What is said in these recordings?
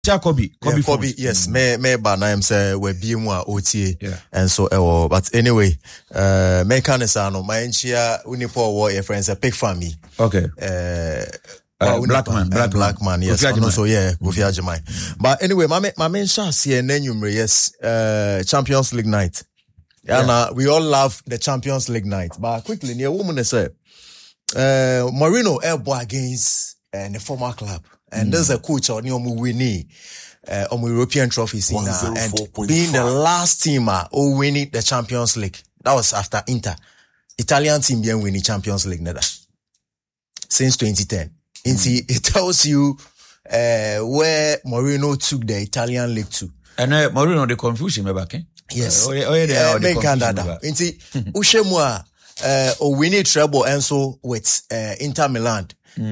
Kobe, yes, me ba na am say we bi mu a OTA and so but anyway, me kan say no my enchia unipo wo your friends a pick for me. Okay. Black man, yes. So yeah, Kofi Agyeman. But anyway, my main chance here yes, Champions League night. And we all love the Champions League night. But quickly, near woman say Mourinho elbow against the former club. And there's a coach on winning European trophies in and being the last team winning the Champions League. That was after Inter. Italian team being winning Champions League since 2010. It tells you where Mourinho took the Italian league to. And Mourinho the confusion me back. Yes. Inti Ushemua winning treble and so with Inter Milan.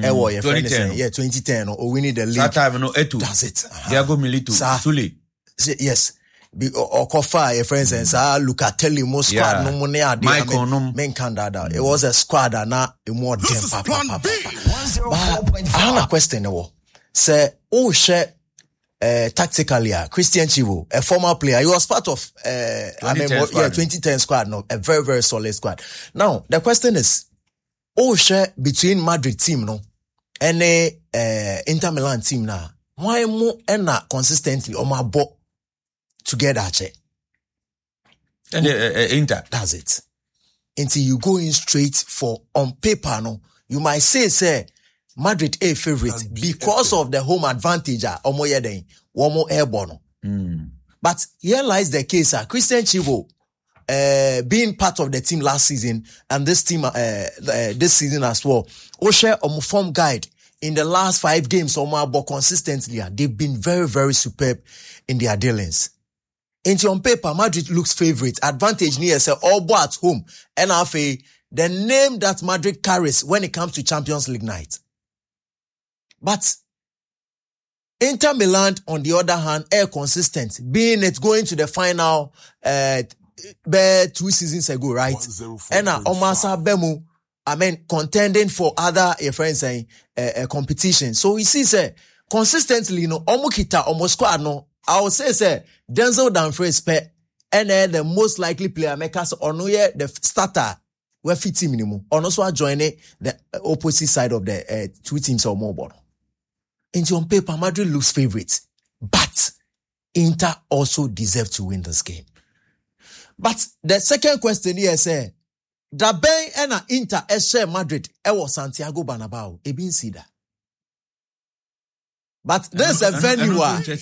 2010 or winning the league. That time no Etu. That's it. Diego Milito. Sule. Yes. Or Kofa, your friends and Lucatelli, most squad no money. Michael men candada. It was a squad and now a more dem papa. But I have a question though. Say, tactically, Christian Chivo, a former player, he was part of 2010 squad, no, a very, very solid squad. Now, the question is, between Madrid team, no, and Inter Milan team now, why more and not consistently on my boat together, che? And Inter. That's it. Until you go in straight for on paper, no, you might say, Madrid a favorite because of the home advantage omo yeden one more airborne. But here lies the case Christian Chivo being part of the team last season and this team this season as well. Oshe omo form guide in the last 5 games but consistently they've been very, very superb in their dealings. Into on paper Madrid looks favorite advantage near say all but at home and the name that Madrid carries when it comes to Champions League night. But Inter Milan, on the other hand, are consistent, being it going to the final 2 seasons ago, right? And Omasa Bemu, contending for other friends saying competition. So we see consistently, Omukita, squad, I would say, Denzel Dumfries, and the most likely player makers or the starter. We're 50 minimum. And also joining the opposite side of the 2 teams or more. Into on paper, Madrid looks favorite. But Inter also deserve to win this game. But the second question here say, the Ben and Inter share Madrid was Santiago Bernabeu. Ebin Sida. But there's a venue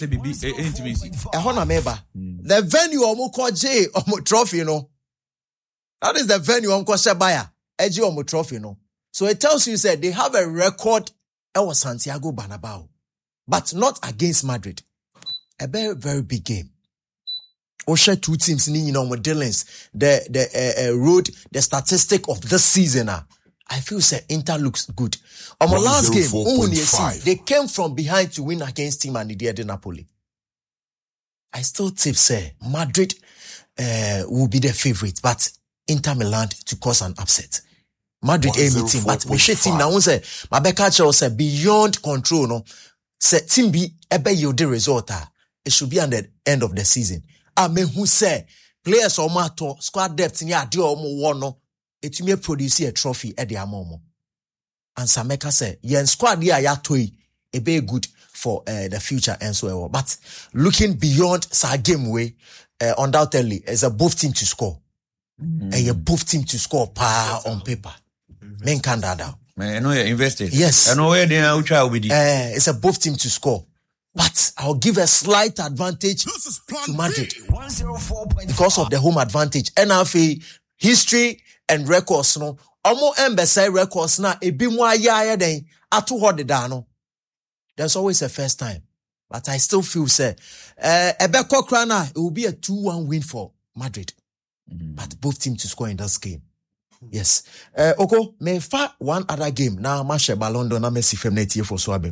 the venue omo ko J omo trophy, That is the venue on Koshabaya, Eji Omo Trophy, So it tells you, they have a record was Santiago Bernabeu, but not against Madrid. A very, very big game. Osha 2 teams, with dealings, the road, the statistic of this season. I feel Inter looks good. On my last game, they came from behind to win against Team and the Napoli. I still tip Madrid will be the favorite, but Inter Milan to cause an upset. Madrid a meeting, but we should team now say Mabeka say beyond control, say team be ebe yield the result. It should be at the end of the season. Who say players or matter squad depth in ya do omo it may produce a trophy at the amomo. And Sameka say yen squad ya toy a be good for the future and so on. But looking beyond sa game way, undoubtedly is a both team to score. And both team to score on paper. Men can that down. I know you're invested. Yes. I know where they are try with it. It's a both team to score. But I'll give a slight advantage to Madrid because of the home advantage. NFA history and records, Omo Embese records na ebimwa ya den atu hode da no. There's always a first time. But I still feel Ebeko Krana, it will be a 2-1 win for Madrid. But both teams to score in this game. Yes. Oko, me fa one other game. Now, Mashe Balondo na Messi Femneti for Swabem.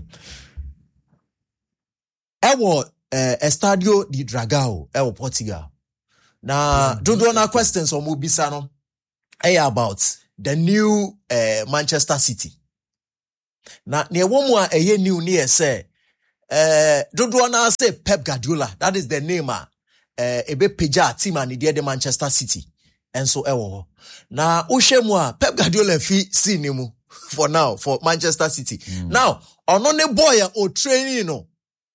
Ewo Estadio di Dragao, Ewo Portugal. Now, do na questions on Mubisano. About the new Manchester City. Now, near one more new near say dodo na say Pep Guardiola, that is the name ebe peja team and the Manchester City. And so na Ushemwa Pep Guardiola fi sinimu for now for Manchester City. Now, onone boy o training no.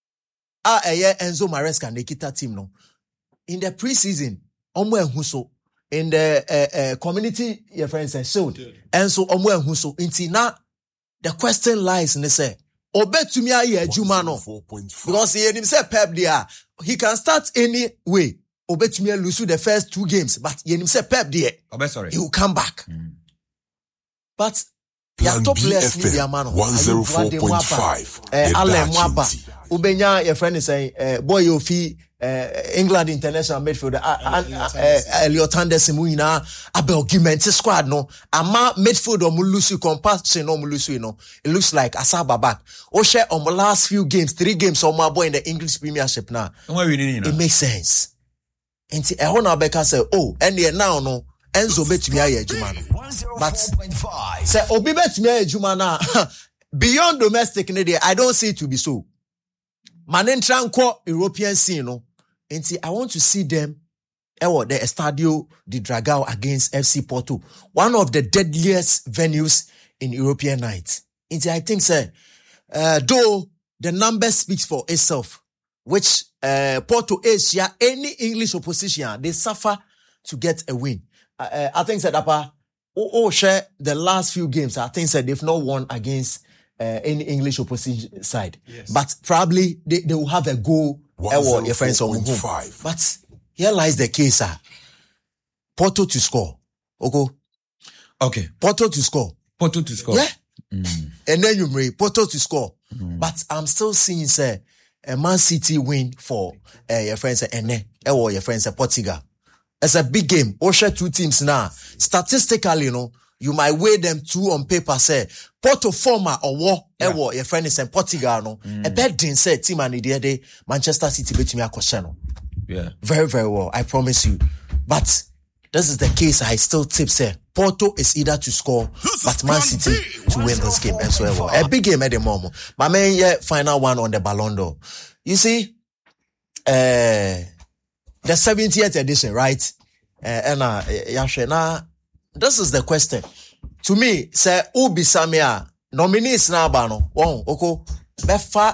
Enzo Maresca Nekita team no. In the preseason, omo ehuso in the community your friends and showed. And so omo ehuso inti na the question lies in the say obetumi aye adwuma no because he himself Pep there he can start any way obetumi lose the first 2 games but he himself Pep there he will come back but your top players need their man 104.5 Alain Mwaba ubenya your friend is saying boy ofi England international midfielder Elliot Anderson muina Abel Gimenti squad no ama midfield o mulusu compassion no mulusu no it looks like Asaba back o share on the last few games 3 games on my boy in the English Premiership now it makes sense enti ehon na beka say oh and now no Enzo betumi aye adwuma no but say obi betumi aye adwuma na beyond domestic need I don't see it to be so manentranko European scene no. And I want to see them the Estadio de Dragao against FC Porto, one of the deadliest venues in European nights. And I think, sir, though the number speaks for itself, which Porto is, any English opposition, they suffer to get a win. I think that share the last few games, I think that they've not won against any English opposition side. Yes. But probably they will have a goal. Your friends on home. But here lies the case, Porto to score. Okay. Porto to score. Yeah. And then you may Porto to score. But I'm still seeing, say, a Man City win for your friends and your friends at Portugal. It's a big game. Share 2 teams now. Statistically, you might weigh them 2 on paper, say, Porto former or war, your friend is in Portugal, no. A bad didn't say team and the day Manchester City beat me a question. Yeah. Very, very well. I promise you. But this is the case. I still tip say Porto is either to score, but Man City to win this game as well. A big game at the moment. My main final one on the Ballon d'Or. You see, the 70th edition, right? This is the question. To me, say Ubi Samia nominees na bano. Befa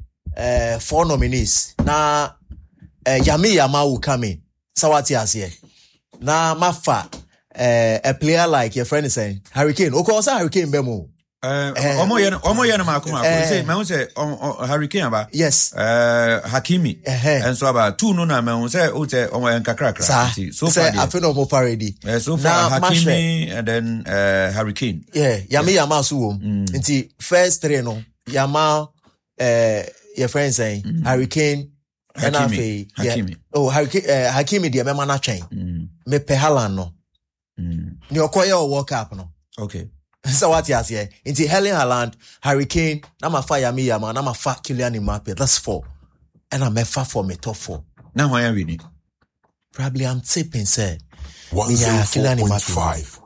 4 nominees. Na Yami Yama will come in. Sawati asye. Na mafa a player like your friend is saying Hurricane. Also Hurricane Bemo. Omo yana makuma. Say Hurricane ba. Yes. Hakimi. And so about 2 no na me say omo yankakra. So far I feel no parody. So far Hakimi and then Hurricane. Yeah, Yami Yama suwo. Nti first 3 no. Yama your friend saying Hurricane Hakimi. Oh, Hakimi dia me mana twen. Me pe Haaland no. Ni okoye o World Cup no. Okay. So what you say? Into Erling Haaland, Hurricane, na ma fa Yami Yama, na ma fa Kylian Mbappe. That's 4. And I'm a fa for me top 4. Now why are we winning? Probably I'm tipping, say. 104.5.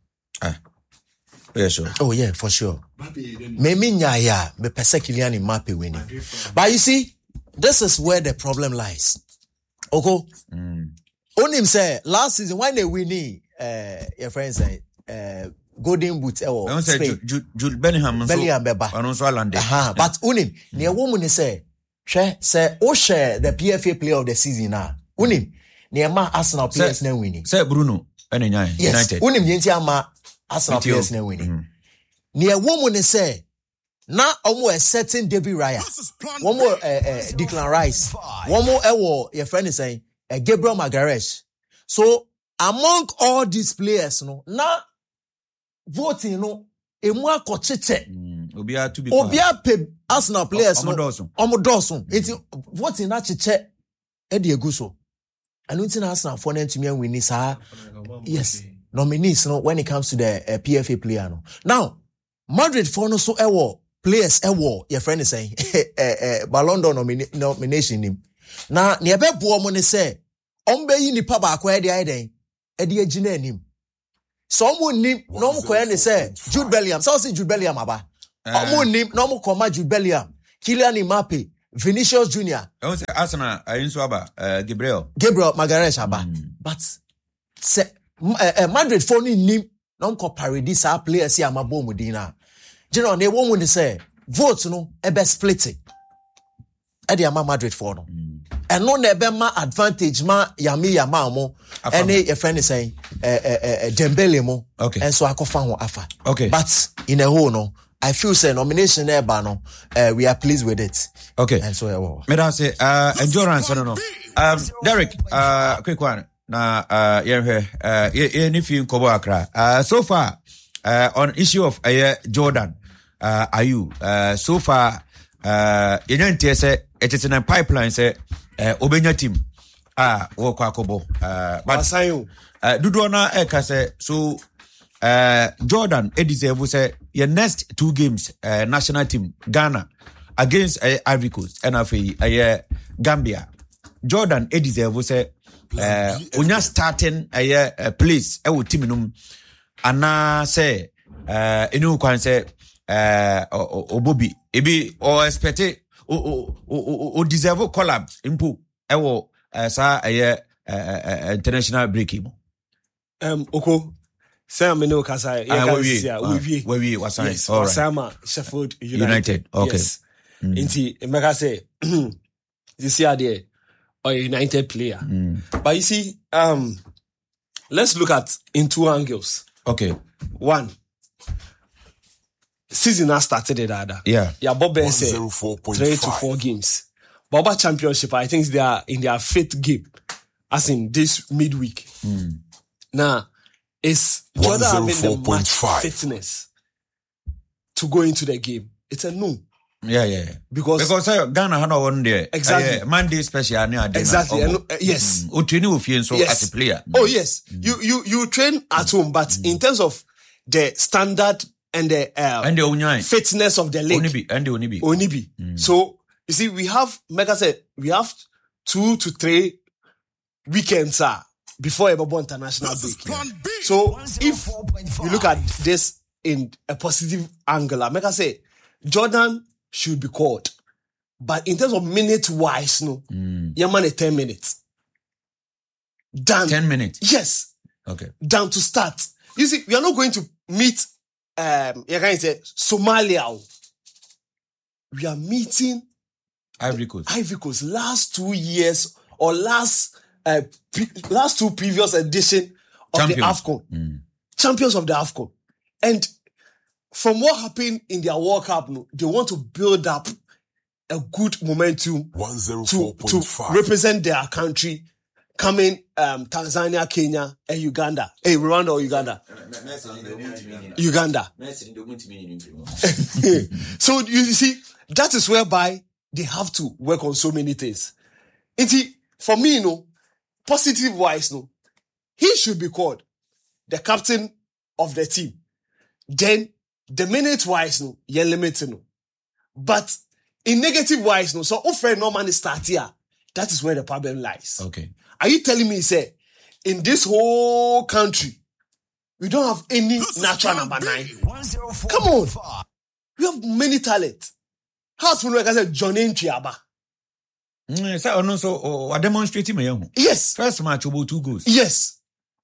Yeah, sure. Oh yeah, for sure. Me pese Kylian Mbappe winning. But you see, this is where the problem lies. Okay? Only say last season when they winning, your friends say Golden Boot Spain. Jude Bellingham beba. But unim near woman say share the PFA player of the season now. Unim near ma Arsenal players na winning. Say Bruno United. Unim yenti ama Arsenal players na winning. Near woman say na omo a certain David Raya. One more Declan Rice. One more your friend is saying Gabriel Magalhaes. So among all these players na voting emu akocheche obia pe Arsenal players omodoson enti voting na cheche e de eguso anu nti na Arsenal for na ntumi win sa yes nominees when it comes to the PFA player now Madrid for no so players your friend is saying Ballon d'Or nomination him na ne be bo mo ne say ombe yi nipa ba akwa de aiden e de agina anim someone nim no mo koye ne say Jude Bellingham so say Jude Bellingham aba omo nim no mo koma Jude Bellingham Kylian Mbappe Vinicius Junior. I was Arsenal. I inso aba Gabriel Magalhaes aba. But say Madrid for ni nim na nko paradise our players see amabo mudina. General na won won say vote no ebe split. E dey ama Madrid for no. And no na ebe ma advantage ma yama mo. Any your friend is saying Dembele mo. Okay. And so akofa ho afa. Okay. But in a whole no, I feel say nomination eba no, we are pleased with it. Okay. And so me da say endurance no. Derek, quick one. Na any few kobo akra. So far on issue of Jordan, Ayew, so far yenante say it is in a pipeline say Obenya team wo kwa kobo but dudu na eka say so Jordan deserve say your next 2 games national team Ghana against Ivory Coast and afi Gambia. Jordan deserve say unya starting place e wo team num ana say enu kwan say obobi ebi or expect o deserve collab impo e wo sa international break him Oko Sam no kasa we wasan yes, all right Sama Sheffield United. Okay. Yes. Inti Emeka say you see there or a United player. But you see let's look at in 2 angles. Okay. One, season has started it either. Yeah. Bob Ben said 3 to 4 games. Boba Championship, I think they are in their 5th game, as in this midweek. Now, is Jordan having the match fitness to go into the game? It's a no. Yeah. Because Ghana had one there. Exactly. Monday special. Exactly. Yes. As a player. Oh yes. You train at home, but in terms of the standard and the fitness of the league, Onibi. So you see, we have Mega said we have 2 to 3 weekends before Ebobo international break. So if you look at this in a positive angle, Mega say Jordan should be called, but in terms of minute wise, no, your man 10 minutes. Done. 10 minutes. Yes. Okay. Down to start. You see, we are not going to meet you can say Somalia. We are meeting Ivory Coast last 2 years or last 2 previous edition of the AFCON. Champions of the AFCON. And from what happened in their World Cup, they want to build up a good momentum to represent their country coming Tanzania, Kenya, and Uganda. Rwanda or Uganda? Uganda. So you see, that is whereby they have to work on so many things. For me, positive wise, he should be called the captain of the team. Then the minute wise, you're limited. But in negative wise, so if no man start here, that is where the problem lies. Okay. Are you telling me, say, in this whole country, we don't have any natural number 9? Come on. We have many talent. How's when I said John Nchiaba? So I demonstrated my own. Yes. First match about 2 goals. Yes.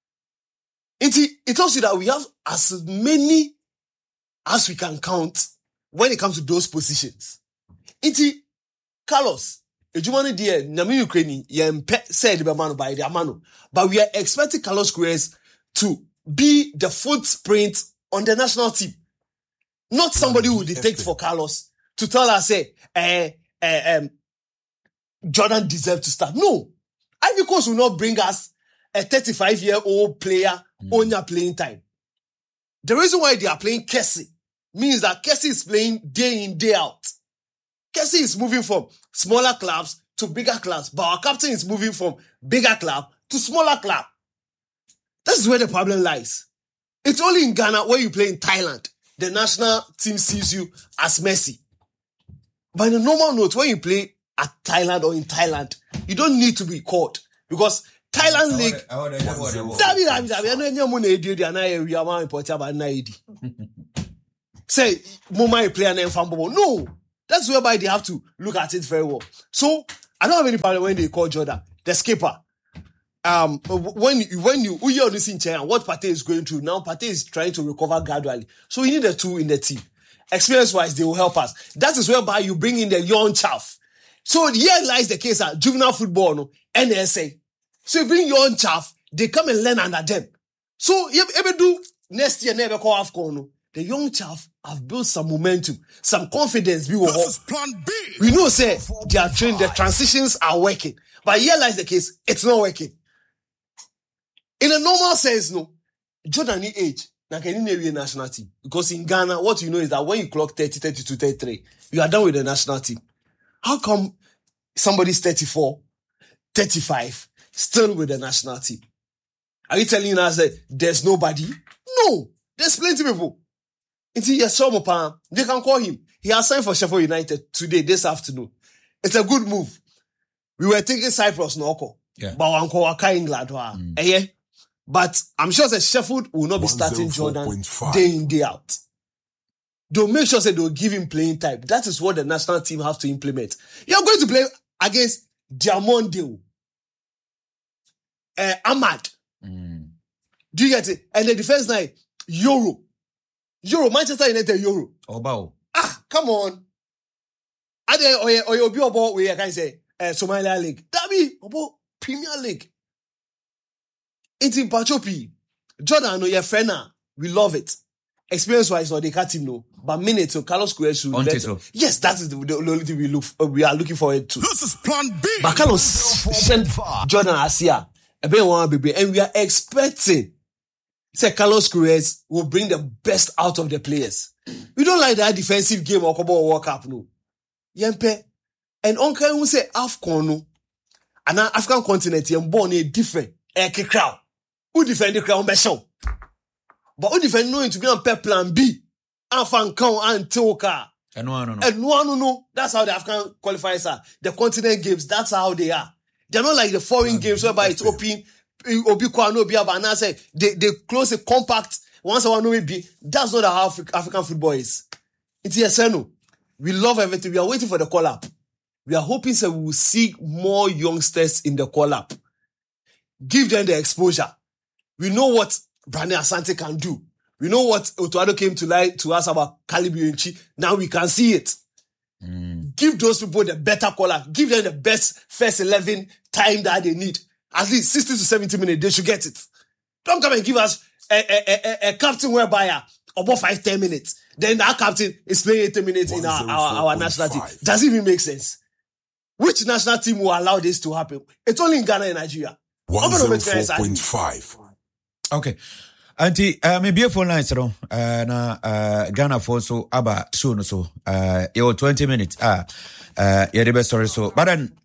It tells you that we have as many as we can count when it comes to those positions. Carlos, Ejumani dear, Nami Ukraine, said the man by the Amano. But we are expecting Carlos Queiroz to be the footprint on the national team. Not somebody who detect for Carlos to tell us, say, Jordan deserves to start. No. Ivory Coast will not bring us a 35-year-old player on your playing time. The reason why they are playing Kessie means that Kessie is playing day in, day out. Kessie is moving from smaller clubs to bigger clubs, but our captain is moving from bigger club to smaller club. That's where the problem lies. It's only in Ghana where you play in Thailand, the national team sees you as Messi. But in a normal note, when you play at Thailand or in Thailand, you don't need to be called because Thailand league. Say, Mumai player name Fambobo. No. That's whereby they have to look at it very well. So I don't have any problem when they call Jordan the skipper. When you listen to what Partey is going through now, Partey is trying to recover gradually. So we need the two in the team. Experience-wise, they will help us. That is whereby you bring in the young chaff. So here lies the case at juvenile football, no, NSA. So you bring young chaff, they come and learn under them. So you ever do next year, never call AFCON, no. The young chaff have built some momentum, some confidence. This is plan B. We know, say, they are trained, the transitions are working. But here lies the case, it's not working. In a normal sense, no, Jordan need age. Now, can you name national team? Because in Ghana, what you know is that when you clock 30, 32, 33, you are done with the national team. How come somebody's 34, 35, still with the national team? Are you telling us that there's nobody? No, there's plenty of people. Until you saw Mopan, they can call him. He has signed for Sheffield United today, this afternoon. It's a good move. We were thinking Cyprus, Noko. Yeah. But Waka England. But I'm sure that Sheffield will not be starting Jordan day in, day out. They'll make sure that they'll give him playing time. That is what the national team have to implement. You're going to play against Diamonde, Ahmad. Do you get it? And the defense line, Euro, Manchester United, Euro. Obao. Come on. Are they or you'll be about where I can say Somalia League? That be about Premier League. It's in Pachopi. Jordan, no, your friend now. We love it. Experience-wise, no, they can't even know. But minutes, so Carlos Queiroz. Yes, that is the only thing we are looking forward to. This is plan B. But Carlos sent Jordan Asia, and we are expecting Carlos Queiroz will bring the best out of the players. We don't like that defensive game or World Cup, no. Yempe. And Onka who say AFCON, no. And now African continent, you're born a different crowd. Who defend the crown special? But who defend knowing to be on plan B? Afan count and Toka. And no. That's how the African qualifiers are. The continent games, that's how they are. They're not like the foreign games whereby it's open. They close a compact. Once I want to be. That's not how African football is. It's ESNO. We love everything. We are waiting for the call up. We are hoping that we will see more youngsters in the call up. Give them the exposure. We know what Brandon Asante can do. We know what Otuado came to lie to us about Kalibu. Now we can see it. Give those people the better caller. Give them the best first 11 time that they need. At least 60 to 70 minutes, they should get it. Don't come and give us a captain whereby about 5-10 minutes. Then that captain is playing 80 minutes in our national team. Does it even make sense? Which national team will allow this to happen? It's only in Ghana and Nigeria. 104.5. Okay. Auntie, maybe a phone line, na Ghana for so aba show no so your 20 minutes. Yeah, the best story so. But then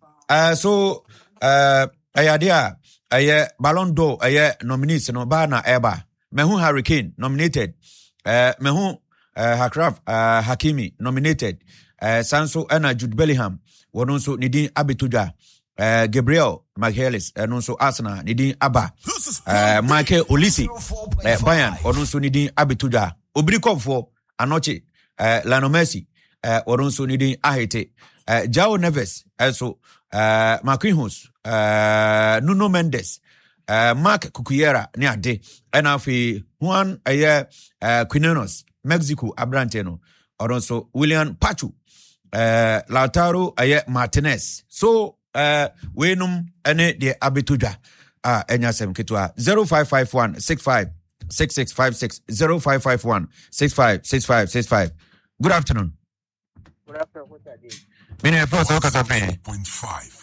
idea Ballon d'Or nominees no bana eba. Mehu Hurricane nominated. Mehu Hakimi nominated. Sanso and Jude Bellingham wononso nidin Abituja. Gabriel Magalhaes, nonso Arsenal, nidin Abba. Michael Olise, Bayern, ononso nidin Abituja. Obrikov for Anoche, Lionel Messi, ononso nidin Ahete. João Neves, also Marquinhos, Nuno Mendes, Mark Cucurella, Niade, and Afi Juan Quinones, Mexico, Abranteno, ononso William Pachu, Lautaro Martinez. So Wenum ene de Abituja enyasem kitwa 0551 65 6656 0551 65 6565. Good afternoon. Good afternoon. What are you? Mine post o kasa pe 0.5.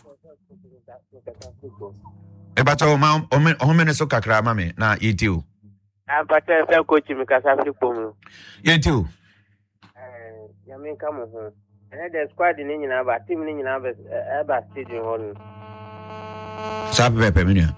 e bato ma o mene so kakra ma me na yitiu Ampata fe coach mi kasa fi pomu yitiu ya me ka mo ho and the squad ni nyina ba team ni nyina ba stadium hall sabe pepe minia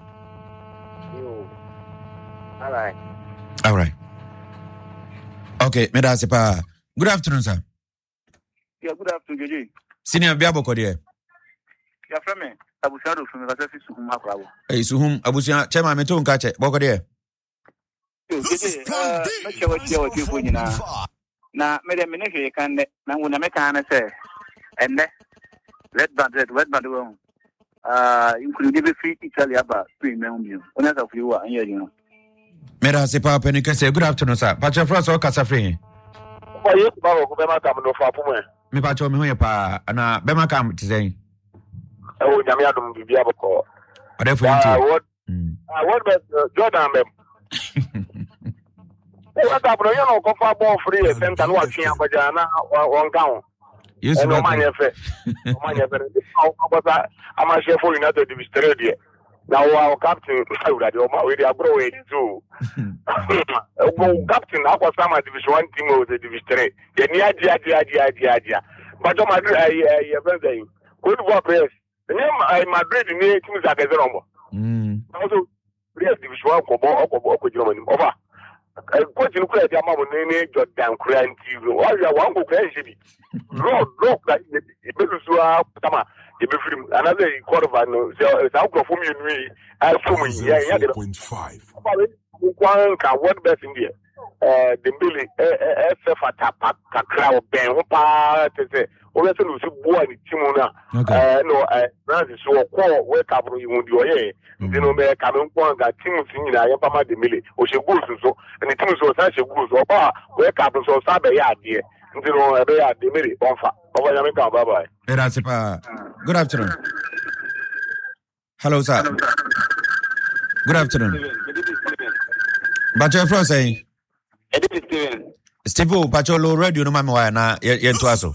all right okay me da sepa. Good afternoon sir. Yeah, good afternoon Jeje. Senior biabo ko de ya frame Abushado from University Suhum Akwabo. Suhum Abusia chema me to nka che boko de Jeje na me de me ne kan na wona me kan na say and red band including the free Italy about premium. Another of you are here, you know. Mera se pa pe ni kese. Good afternoon, sir. Pacho France o kasa free. Oh, yes, Baba, go back no for Puma. Me pacho me ho ye pa na be ma kam ti say. Oh, Jamia dum bibia bako. Ode for you. What about Jordan? What happened? You know, come ball free. Center no watching abajana one count. Yes, no man efe. No man efe. I'm a chef for United Division. Now our captain, we are growing too. Captain, I was some Division 1 team of the Division 3. The Dia. But I'm a good work race. The name Madrid near teams at the Romo. Also, Division 1 Kobo Germany. Over. Coach in Ukraine, your mom name Jordan Cran TV. All your one who can see. Look, that Belusua Tama, the Bifrim, another quarter of an South of whom you me, I from here. 104.5. One can what best in there. The Billy, SF at crowd, Ben, Opa, Ola Lucy Boy, Timona, no, Francis, so call, wake up, you won't do a you know, may come on that Tim singing, I am Pama de Millie, or she goes so, and the Tim so such a goose or bar, wake up and so Sabe, dear, you know, they are the Millie, on fire, over Yamika, bye bye. Good afternoon. Hello, sir. Good afternoon. Pacho France saying. Steve Pacho low radio no mama na ye to aso.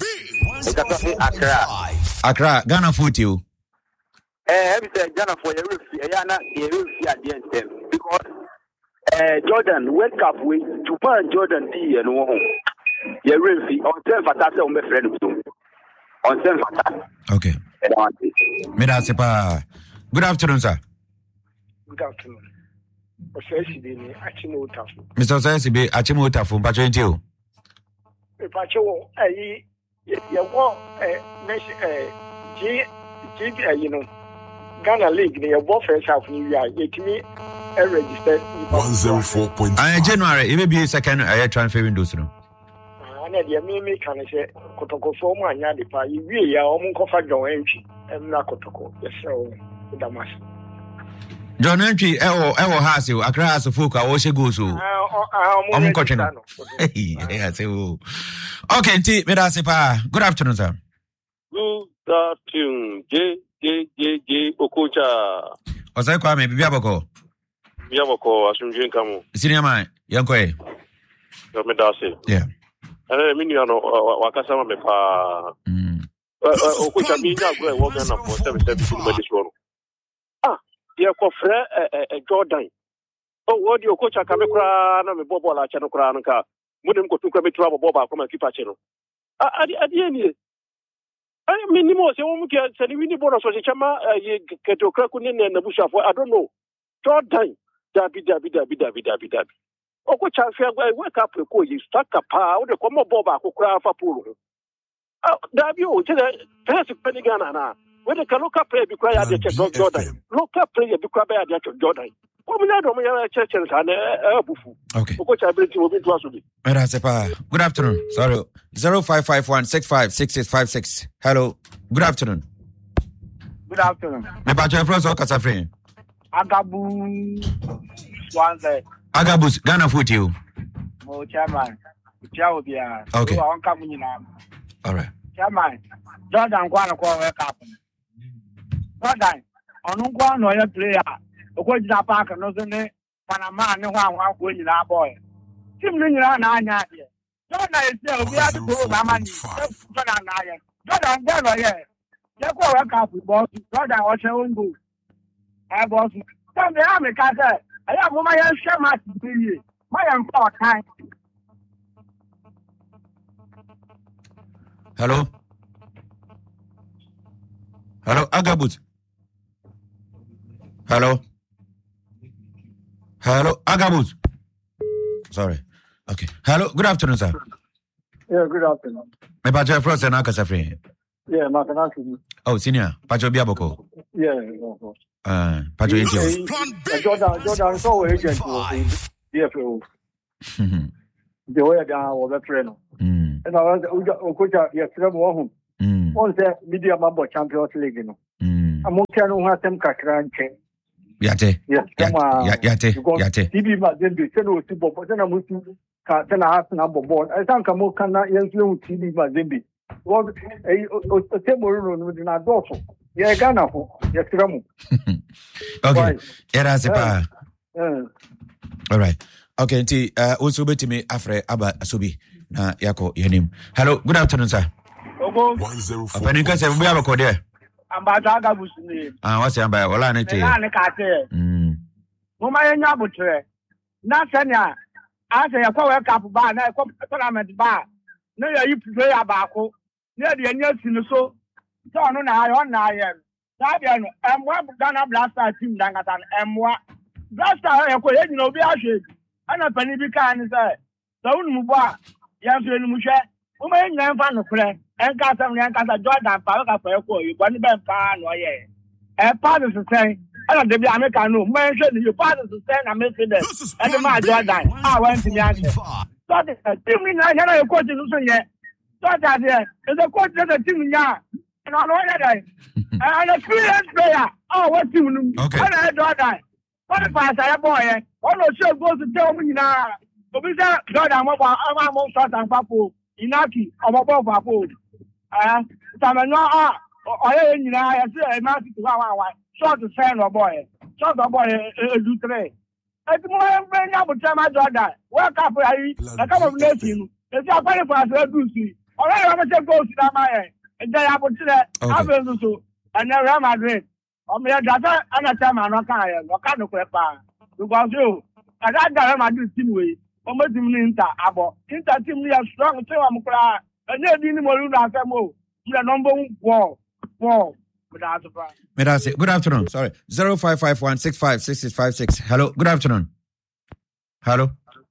Accra Ghana foot you. Every Ghana for your at the end because Jordan World Cup with Japan Jordan D and one. Your referee on 10 fatata on my friend on 10 fatata. Okay. Meda sepa. Good afternoon, sir. Good afternoon. Mr. Osesibe Achimotafo Pacho Intio. Pacho, you know, Ghana League, the warfare half New Year, yet me registered 104.5. January, it may be a second transfer windows. No. And then the Mimi can say Kotoko Forma and Yadipa, we are almost covered your entry and Nakotoko. Yes, so Damas. John Entry, has you, Accra as a folk, I was a gozo. I'm coaching. Okay, T. Medasepa. Good afternoon, sir. Good afternoon, J. Okocha. Was I call me Biaboko? Biaboko, Asumjin Kamu. Senior man, Yankoe. Medase. Yeah. And I mean, you know, Wakasama Mepa. Okocha, me, I'm working for 7 this one. Dear Cofre, Jordan. Oh, what do you coach a Kamekra and a Bobo La Chanokranka? Wouldn't go to Kametra Boba from a Kipachino. At the end, I mean, most you can send me the bonus of the Chama, Keto Krakunin and the Bush of I don't know. Jordan, Dabi. Oh, which I feel I wake up with you stuck a power, the Como Boba who cry for pool. Oh, Dabi, that's a penny Ghana. When the local player be quiet at Jordan, local player be quiet at Jordan. Okay. Good afternoon. Sorry. 0551656656. Hello. Good afternoon. Good afternoon. Me Pacho France or Kasafre? Agabu Swanze. Agabus, Ghana foot you. Oh, Chairman. Okay. All right. Chairman. Jordan Guana Wake up. Jordan, on one or player, a good park and nothing, Panama, no one going in our boy. Simply around 9 years. Jordan is there, we have to go, Mamma. Jordan, there, you go wake up with boss, Jordan, or your own booth. I was some the army castle. I have my young shaman to be you. My import time. Hello? Hello, Agabus. Hello? Agabus. Sorry. Okay. Hello, good afternoon, sir. Yeah, good afternoon. Me Pacho France and Akasafre. Yeah, Makanaki. Oh, senior. Pacho Biaboko. Yeah, Pacho Intio. Jordan, so agent was DFO. The way I was a friend. And I was a coach, yes, home. On the media Mambo Champions League. I'm okay no have them kakran chain. Yate. Yes, Yate. TV Mazembe, Seno Tibo, Potena Mutu, Katana has number board. I think I'm okay now. Yes, TV Mazembe. Was a table with an adult. Yeah, Ghana. Yes, Ramu. Okay. Erasipa. All right. Okay, nti also beti me afre aba asobi na yako yenim. Hello, good afternoon, sir. Ogo. 104. Apanika se mbe abako there. Ambata Gabusini. What's amba wala na te. Na ne kate. Mama yenya butre. Na senya ase yakwa we cup ba na yakwa tournament ba. Na ya yi player baako. Na de enya sinu so. So no na ayo na aye. That be no emwa Ghana Blaster team dangata emwa. Blaster yakwa ye no bi ahwe. Ana pani bi ka ni say. So unu mu ba ya fie ni mu hwe. Mama yenya mfa no kre. Enka Jordan pa ka fa ekwo yi bo ni ben pa no ye. Pass is saying, I don't be American no. Man should you pass is saying American. And my Jordan. I went to the answer. So the team in Nigeria coach is also yet. So that is a coach of the team now. And I know that and a experienced player. Oh, what team? Okay. I Jordan. What if I say a boy? All the show goes to tell me now. So we say Jordan, I'm on shot and Papo. Inaki, I'm above Papo. Samano. I say a man to one. Short to send a boy. Short a boy, do three. At the moment, bring up a time I do that. Work up, I come of nothing. It's a funny for us to see. All right, I'm going to go to that man. And then I put that. I will do. And then Real Madrid. On me, that's another time I'm not kind of crap. Because you, I got that Madrid team way. Almost Inter, Inter team, we are strong. So I'm crying. And then the Moluna Famo. You are number one. Good afternoon. Sorry. 0551656656. Hello. Good afternoon. Hello.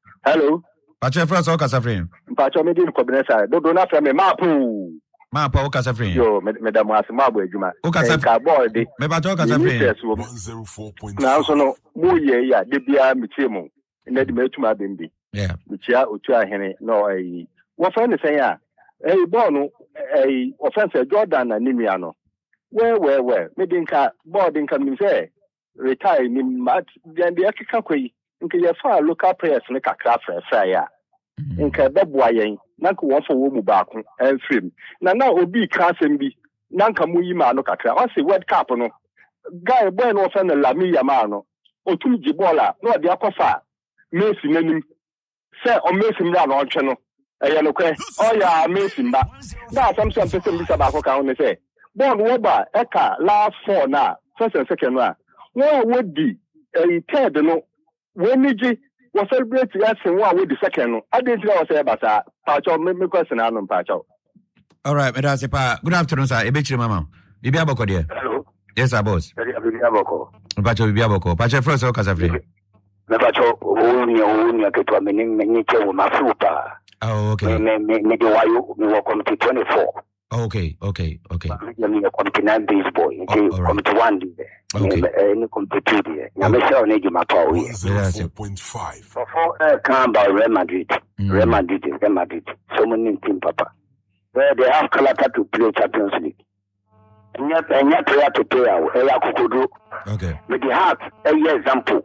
Pacho first or Casafrin? Pacho me din combination. Do not from me mapu. Mapa o Casafrin. Yo, madam was mabu juma. O Casafrin. Boy, me Pacho Casafrin. 104.5. Now so no mo ye ya de bia michemo. Na de metuma bembi. Yeah. Michia otua hene no wo fa ne sen ya. Ball no offense Jordan na nimia no. Where maybe nka board nka mi say retire ni match then the akika kwai nka ye fa local players ne kakra fra ya nka beboa yen na nka wo fo wo mu ba ko enfim na obi krasem bi na nka mu yi ma no kakra o say World Cup no guy boy no fa na Lami Yamal no otum ji bola no de akofa Messi nanim say o Messi mra no ntwe no no kwe o ya Messi mba na samson person bi sa ba ko ka on say Bon Woba Eka last 4 now, first and second one. One would be a third no. When you was celebrating us and one with the second. I didn't know say about that. Pacho, me question on Pacho. All right, Medasipa. Good afternoon, sir. Ebechi Mama. Bibiaboko dear. Hello. Yes, sir, boss. Bibiaboko. Pacho Bibiaboko. Pacho first or Casafri. Pacho, Unia Ketua Menike Masupa. Oh, okay. Me do why you welcome to 24. Okay. Committee 9 baseball. Committee 1 any committee there. I'm sure I need my power. 104.5. For come about Real Madrid. Real Madrid. So many team, Papa. Where they have Calata to play Champions League. And yet player to play out. Okay. With the heart, a example.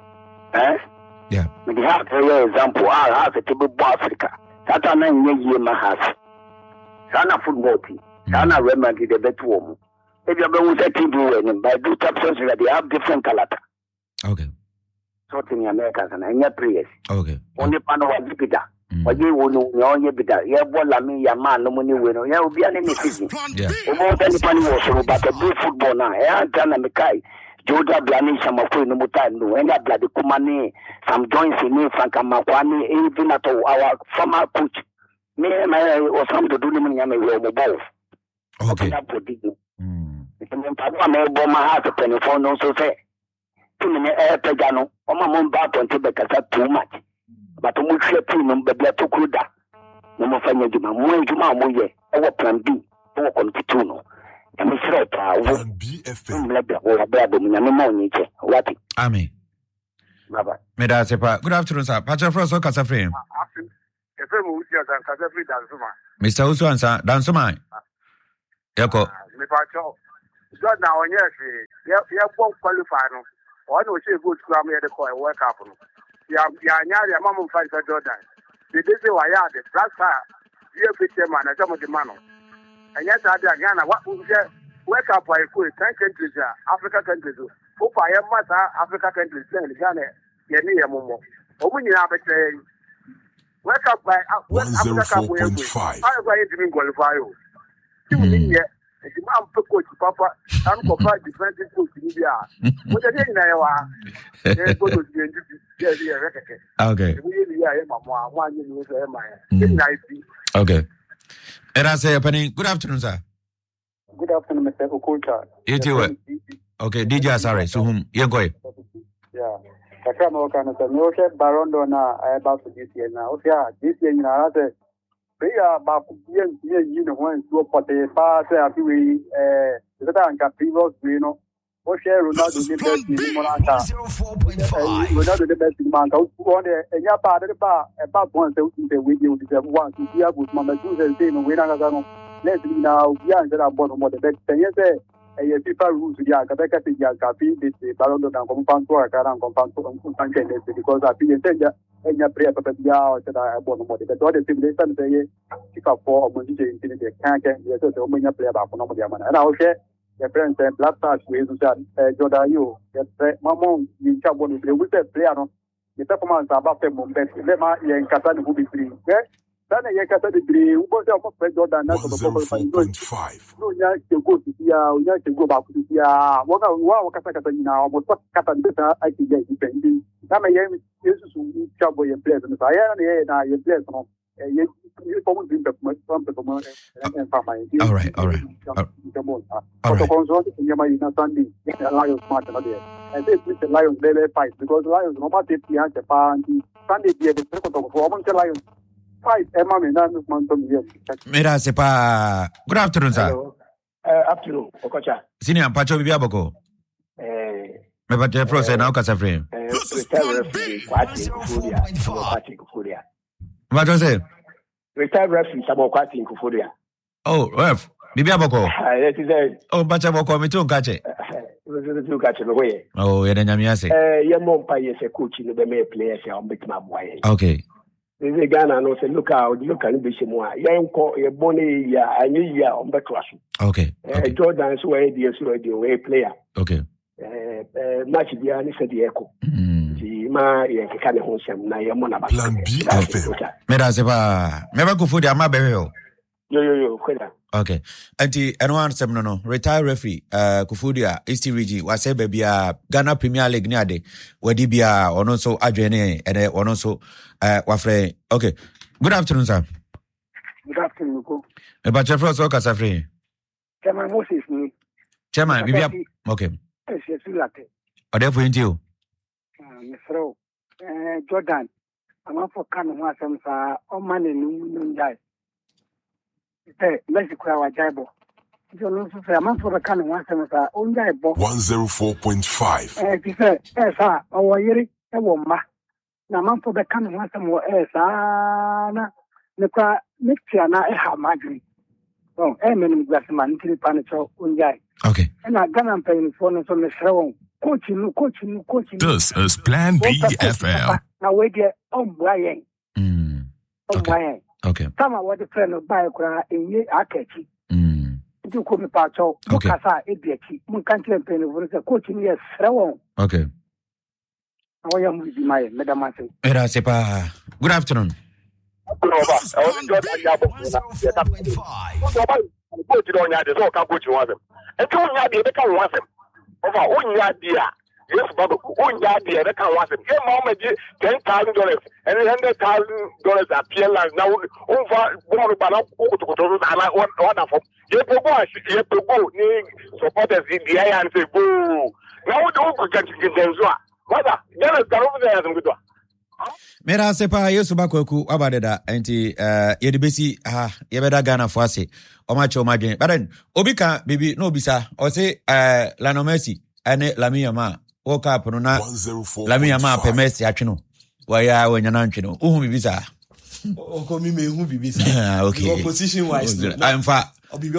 Yeah. With the heart, a example. I have a table Africa. That are 9 years my house. Sana football team. Sana Real Madrid the better one. If you're going to team doing by two Champions League, they have different color. Okay. So in Americans and your players. Okay. Only Pano was Bida. But you will know your Bida. You have one Lami Yaman, no money winner. You will be an enemy. Yeah. Almost any funny was about a good football now. I am Tana Mikai. Joda Blani, some of no time, no, and bloody Kumani, some joints in me, Frank Makwani, even at our former coach. Me or some to do them in Yammy both. Okay. Papa may bomb my heart a penny for no so say. 2 minutes air pegano, or my mom back on Tibet too much. But a much premium, but they're too good. No more funny to my way to my way, or plan B, or on Tituno. And Miss Rota, Plan BFM. What? Ami. Bye. Medasepa. Good afternoon, sir. Pacha Frost or Casaframe? Mr. Usu answer, Dansuma. Yako. Me pacho. Jordan on yes, you won't qualify. Or no, she good to come here to call work up. Yeah, your mom will fight for Jordan. They did say, why are the black fire? You fit them and some of the man. And yes, I did again. What would you work up by 10 countries, Africa countries? Who I am Africa countries, Ghana, Yenia Momo. Or when you have a say, work up by 104.5. I'm going to qualify you. You mean yet? The man coach Papa, I'm provide defensive coach in India. What are they now? They go to the record. Okay. Okay. And I say, opening. Good afternoon, sir. Good afternoon, Mr. Okucha. You too. Okay, DJ, sorry. So whom you go? Yeah. Kakama Okana, no share Barondo na about this year now. Okay, this year in our we are about you know when to put the pass after we the time previous we know what share Ronaldo the best in Morata Ronaldo the best in Manca on the part of the bar about once the video is one to be able to manage to say no we don't let's now we are at bottom of the best yes people rules ya kabeka ya kapi the Barondo na compound to akara compound to because I feel enya prayer papa dia o tada abo no mo de do de sim de san say tika for mo di in the can ye so mo nya prayer ba ko no mo dia mana na o she the friend say black stars we so Jordan you the mamo ni chabo ni we say prayer no the performance about them mo bet le ma ye nkata ni bi free sana ye kata de free u bo say o for Jordan na so ko no nya ke go ya o nya ke go ba ku ya wo ka wa kata ni na o mo kata ni ta ai ki ye depending na me ye Jesus will trouble your place and I am your place on you almost been and all right. Lions match and this is the Lions they fight because Lions no matter if you have Japan Sunday the second of the Lions fight Emma Mira sepa good afternoon sir. Afternoon Okocha. Senior Pacho Biaboko. Me pate process na ukasa frame. What was it? Retired referee Sabo Kwati in Kufuria. Oh, ref. Bibi aboko. Yes, is oh, bacha boko mi tu kache. Oh, yede nyamiase. Ye mo pa ye se coach no be me player se on betima boy. Okay. This Ghana no say look at be shemwa. Ye nko ye boni ya anyi ya on beto aso. Okay. Jordan so we dey player. Okay. Match dia ni se dey echo. Ma ye keka ne ho sem na ye mo na ba. Plan B FM. Mera se ba. Me ba Kufudi ama be ho. Yo, kwela. Okay. Anti anyone sem no retire referee Kufudi East Region wa se be bia Ghana Premier League ni ade wadi bia ono so adwene ene ono so wa frɛ. Okay. Good afternoon sir. Good afternoon ko. Me ba chefro so kasa free. Chairman Moses ni. Chairman bibia. Okay. Yes, late. Ode for you. Mr. Jordan, I'm for Kano Wasam on money no die. Mexico our jaibo. You know, I'm for the Kano Wasam on jaibo 104.5. He said, sir, our year, a woman. Now, I'm for the Kano Wasam, sir, Nika, next year, I have Madrid. Oh, Emin Glassman, Panicho, Unjai. Okay. And I got paying for the show. Coaching. This is Plan B FM. Now we get on Brian. Okay. Okay. Some of what the friend of Biocra in ye Akachi. You call me Pacho, Mukasa, Ediaki, Munkanti Penny was a coaching yes, so. Okay. I am with my Madam Martin. Era sepa. Good afternoon. Over Unya dear. Yes, but Unya dear, they can want it. Hey, Mama, $10,000 and $100,000 appear like now over one of them. You go, supporters in the air and say, boo. Now, don't get them. Mother, there is over there. Mera sepa yesu bakweku abadeda enti yedibesi yebeda Ghana for ase omacho madwen but then obika bibi no bisa o say Lionel Messi ene Lamine Yamal World Cup no na Lamine Yamal pe Messi atwe no wa ya wanyana ntwe no uhu bibisa Okomi me who be okay. Position wise. I'm far.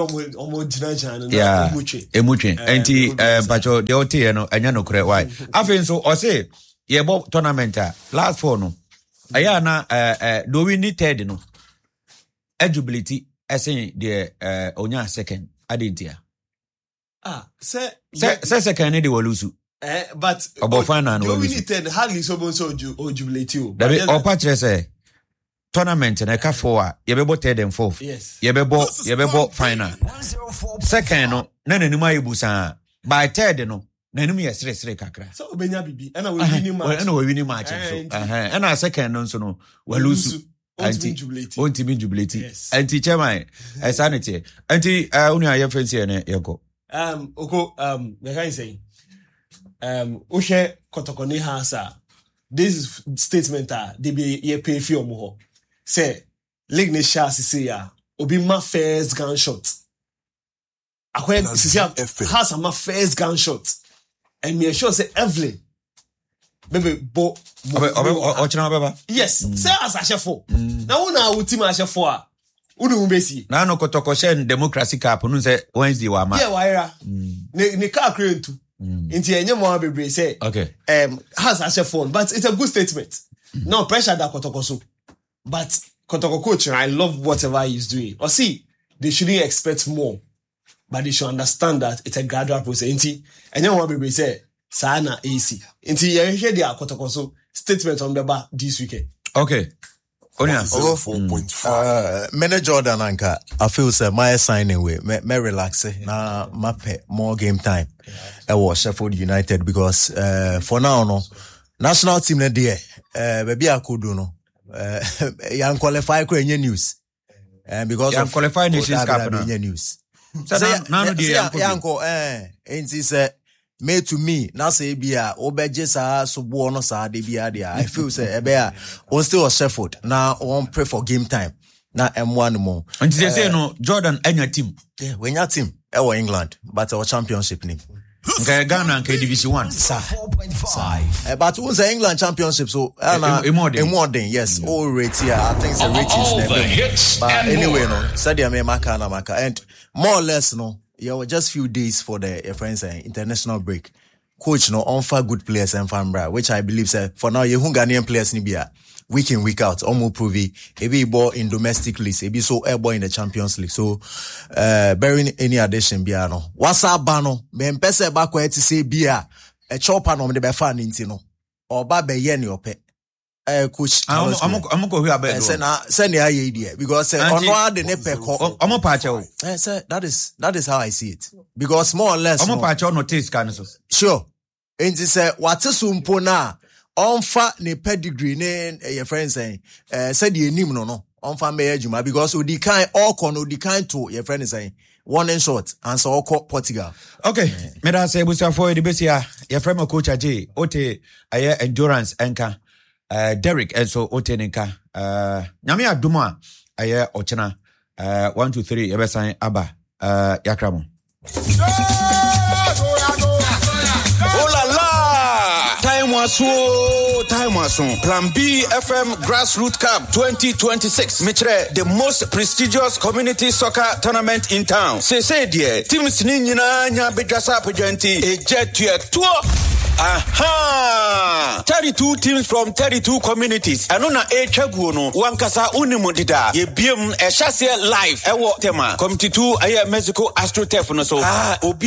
Yeah, Emuche. Enti pacho de oti no anya no kure why. Afen so o say ye bo tournament last four no. Aya na do we need third no. Eligibility esen the onya second adentia. Say second ni de wolusu. But about final do we need third hardly so jubilate. David o patre say tournament na ka for ye be third and fourth. Yes. Ye be final. Second no na nanu ayibusa by third no na nanu ye sere kakra. So obenya bibi na we win match. Na we win match so. Na second no so no we lose. Anti jubilate. Anti chairman sanity. Anti unu aye fancy na yeko. We can say Ushe Kotokoni Hasa, this statement they be ye pay for more. Say, League Nation Sisia, Obi my first gunshot. When Sisia has my first gunshot, and me sure say Evelyn, baby, yes, say as a chef for. Now, una ultima chef for. Udu mbesi. Na no Kotoko shen democracy cup, no say Wednesday wa ma. Yeah, waira. Ne car crane too. Inti enye mo bebre say okay has a phone, but it's a good statement. No pressure that Kotoko so, but Kotoko coach, I love whatever he's doing. Or see, they shouldn't expect more, but they should understand that it's a gradual process. Inti enye mo bebre say sana AC. Inti you hear the Kotoko so statement on the bar this weekend. Okay. Onya 4.5. Manager Jordan Anka, I feel say my signing way, me relax na mape more game time. I was Sheffield United because for now no national team na there baby I could do no yan qualify ko any news because yan qualify Nations Cup na news. Na no dey yanko enti say me to me na say bia obeje sa sobo no sa de bia dia I feel say ebe a on still was Sheffield na on pray for game time na M1 mo and they say no Jordan anya team when your team our England but our championship name okay Ghana and Division 1 sir but who's the England championship so more than yes all rates here I think the ratings but anyway no said me maka and more or less no yeah, well, just few days for the friends international break. Coach no offer good players and Fambra, which I believe say for now you Ghanaian players ni bia week in week out almost prove ebi ball in domestic leagues ebi so airborne in the Champions League. So bearing any addition bia no. What's up bano? Me mpese ba kwa eti say bia e chopper no me be fan nti no. Oba be ye ni ope. Coach I'm go here about send the idea because ono de ne peko omo pache o say that is how I see it because more or less omo pache no taste kan so sure enti say what sumpo na onfa ne pedigree ne your friends say said the enim no onfa me adwuma because odi kan all kon odi kan to your friend say one in short and so all Portugal. Okay me da say busa for the besia your friend coach Aje ote aye endurance enka Derek also oteninka nyame adumo a aye ochena 1 2 3 ebesan aba yakramo oh la la time was so Plan B FM Grassroots Cup 2026 Mitre the most prestigious community soccer tournament in town say dear teams ni nyina nya bedwasa apodwanti ejetua tour. Aha! 32 teams from 32 communities. Anona echaguo no wankasa unimodida. Ye biem e chase live. Ewo tema. Committee 2 aye Mexico AstroTurf no so. Obi